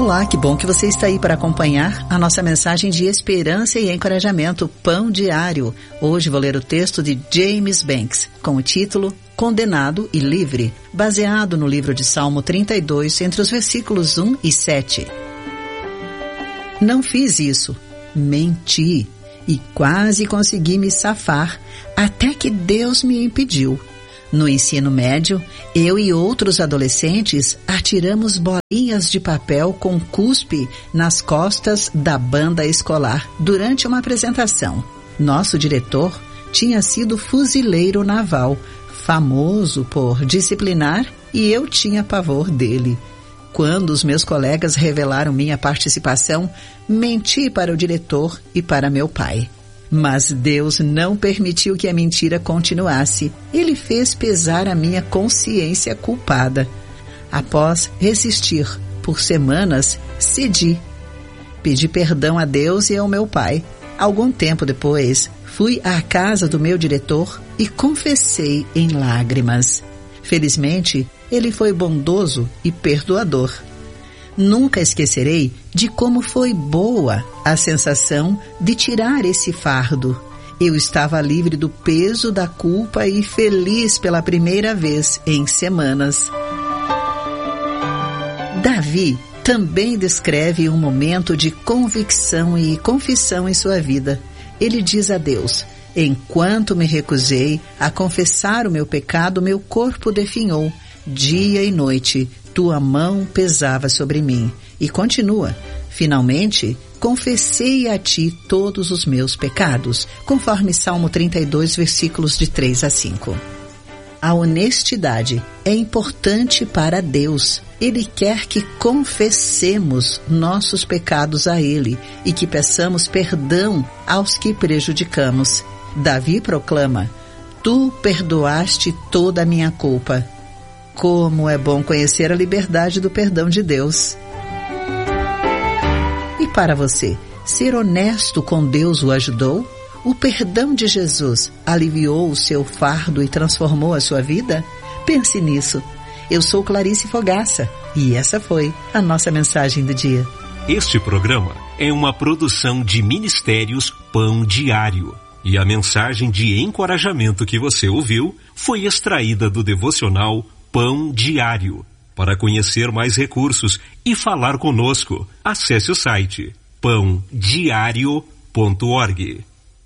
Olá, que bom que você está aí para acompanhar a nossa mensagem de esperança e encorajamento Pão Diário. Hoje vou ler o texto de James Banks, com o título Condenado e Livre, baseado no livro de Salmo 32, entre os versículos 1 e 7. Não fiz isso, menti, e quase consegui me safar, até que Deus me impediu. No ensino médio, eu e outros adolescentes atiramos bolinhas de papel com cuspe nas costas da banda escolar durante uma apresentação. Nosso diretor tinha sido fuzileiro naval, famoso por disciplinar, e eu tinha pavor dele. Quando os meus colegas revelaram minha participação, menti para o diretor e para meu pai. Mas Deus não permitiu que a mentira continuasse. Ele fez pesar a minha consciência culpada. Após resistir por semanas, cedi. Pedi perdão a Deus e ao meu pai. Algum tempo depois, fui à casa do meu diretor e confessei em lágrimas. Felizmente, ele foi bondoso e perdoador. Nunca esquecerei de como foi boa a sensação de tirar esse fardo. Eu estava livre do peso da culpa e feliz pela primeira vez em semanas. Davi também descreve um momento de convicção e confissão em sua vida. Ele diz a Deus: enquanto me recusei a confessar o meu pecado, meu corpo definhou. Dia e noite, tua mão pesava sobre mim. E continua: finalmente, confessei a ti todos os meus pecados, conforme Salmo 32, versículos de 3 a 5. A honestidade é importante para Deus. Ele quer que confessemos nossos pecados a Ele e que peçamos perdão aos que prejudicamos. Davi proclama: tu perdoaste toda a minha culpa. Como é bom conhecer a liberdade do perdão de Deus. E para você, ser honesto com Deus o ajudou? O perdão de Jesus aliviou o seu fardo e transformou a sua vida? Pense nisso. Eu sou Clarice Fogaça e essa foi a nossa mensagem do dia. Este programa é uma produção de Ministérios Pão Diário. E a mensagem de encorajamento que você ouviu foi extraída do devocional Pão Diário. Para conhecer mais recursos e falar conosco, acesse o site pãodiario.org.